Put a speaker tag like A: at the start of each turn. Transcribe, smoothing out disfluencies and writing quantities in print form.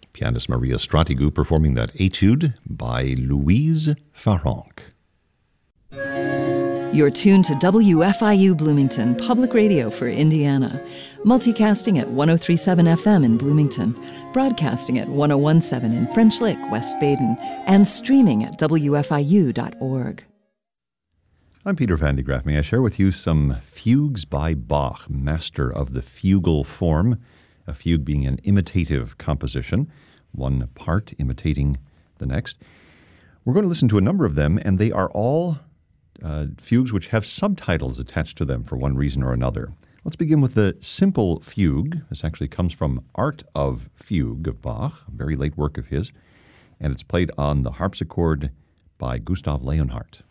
A: Pianist Maria Stratigou performing that etude by Louise Farrenc.
B: You're tuned to WFIU Bloomington, public radio for Indiana. Multicasting at 103.7 FM in Bloomington, broadcasting at 101.7 in French Lick, West Baden, and streaming at WFIU.org.
A: I'm Peter Van de Graaff. May I share with you some fugues by Bach, master of the fugal form, a fugue being an imitative composition, one part imitating the next. We're going to listen to a number of them, and they are all fugues which have subtitles attached to them for one reason or another. Let's begin with the simple fugue. This actually comes from Art of Fugue of Bach, a very late work of his, and it's played on the harpsichord by Gustav Leonhardt.